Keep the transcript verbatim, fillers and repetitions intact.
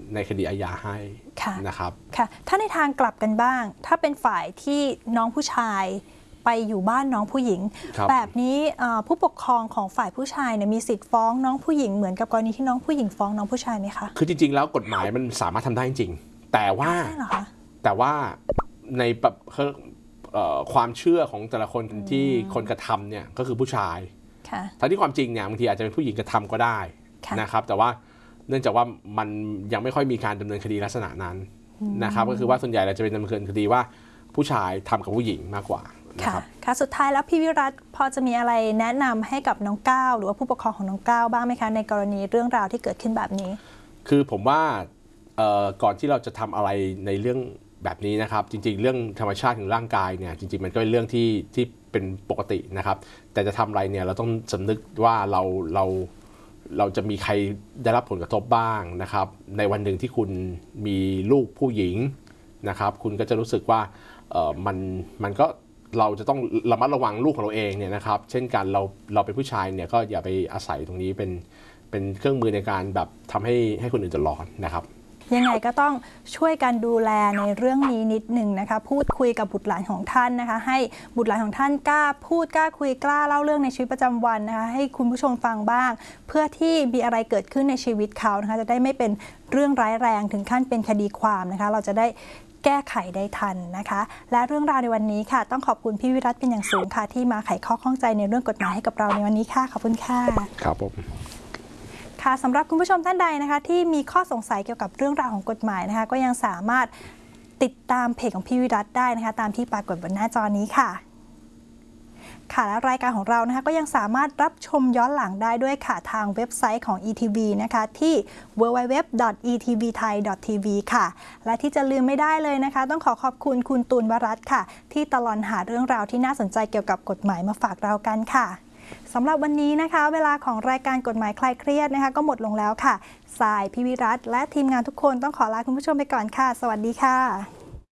ในคดีอาญาให้นะครับค่ะถ้าในทางกลับกันบ้างถ้าเป็นฝ่ายที่น้องผู้ชายไปอยู่บ้านน้องผู้หญิงบ, แบบนี้ผู้ปกครองของฝ่ายผู้ชายเนี่ยมีสิทธิ์ฟ้องน้องผู้หญิงเหมือนกับกรณีที่น้องผู้หญิงฟ้องน้องผู้ชายไหมคะคือจริงๆแล้วกฎหมายมันสามารถทำได้จริงแต่ว่าแต่ว่าในแบบความเชื่อของแต่ละคนที่คนกระทำเนี่ยก็คือผู้ชายทั้งที่ความจริงเนี่ยบางทีอาจจะเป็นผู้หญิงกระทำก็ได้นะครับแต่ว่าเนื่องจากว่ามันยังไม่ค่อยมีการดำเนินคดีลักษณะนั้นนะครับก็คือว่าส่วนใหญ่เราจะเป็นดำเนินคดีว่าผู้ชายทำกับผู้หญิงมากกว่าค่ะค่ะสุดท้ายแล้วพี่วิรัตพอจะมีอะไรแนะนำให้กับน้องก้าวหรือว่าผู้ปกครองของน้องก้าวบ้างไหมคะในกรณีเรื่องราวที่เกิดขึ้นแบบนี้คือผมว่าก่อนที่เราจะทำอะไรในเรื่องแบบนี้นะครับจริงๆเรื่องธรรมชาติของร่างกายเนี่ยจริงๆมันก็เป็นเรื่องที่ที่เป็นปกตินะครับแต่จะทำอะไรเนี่ยเราต้องสำนึกว่าเราเราเราจะมีใครได้รับผลกระทบบ้างนะครับในวันหนึ่งที่คุณมีลูกผู้หญิงนะครับคุณก็จะรู้สึกว่าเอ่อมันมันก็เราจะต้องระมัดระวังลูกของเราเองเนี่ยนะครับเช่นกันเราเราเป็นผู้ชายเนี่ยก็อย่าไปอาศัยตรงนี้เป็นเป็นเครื่องมือในการแบบทำให้ให้คนอื่นเดือดร้อนนะครับยังไงก็ต้องช่วยกันดูแลในเรื่องนี้นิดหนึ่งนะคะพูดคุยกับบุตรหลานของท่านนะคะให้บุตรหลานของท่านกล้าพูดกล้าคุยกล้าเล่าเรื่องในชีวิตประจำวันนะคะให้คุณผู้ชมฟังบ้างเพื่อที่มีอะไรเกิดขึ้นในชีวิตเขานะคะจะได้ไม่เป็นเรื่องร้ายแรงถึงขั้นเป็นคดีความนะคะเราจะได้แก้ไขได้ทันนะคะและเรื่องราวในวันนี้ค่ะต้องขอบคุณพี่วิรัตเป็นอย่างสูงค่ะที่มาไขข้อข้องใจในเรื่องกฎหมายให้กับเราในวันนี้ค่ะขอบคุณค่ะครับผมค่ะสำหรับคุณผู้ชมท่านใดนะคะที่มีข้อสงสัยเกี่ยวกับเรื่องราวของกฎหมายนะคะก็ยังสามารถติดตามเพจของพี่วิรัตได้นะคะตามที่ปรากฏบนหน้าจอนี้ค่ะค่ะและรายการของเรานะคะก็ยังสามารถรับชมย้อนหลังได้ด้วยค่ะทางเว็บไซต์ของ อี ที วี นะคะที่ ดับเบิลยู ดับเบิลยู ดับเบิลยู ดอท อี ที วี ไทย ดอท ที วี ค่ะและที่จะลืมไม่ได้เลยนะคะต้องขอขอบคุณคุณตูนวรัตน์ค่ะที่ตลอดหาเรื่องราวที่น่าสนใจเกี่ยวกับกฎหมายมาฝากเรากันค่ะสำหรับวันนี้นะคะเวลาของรายการกฎหมายคลายเครียดนะคะก็หมดลงแล้วค่ะสายพี่วิรัตน์และทีมงานทุกคนต้องขอลาคุณผู้ชมไปก่อนค่ะสวัสดีค่ะ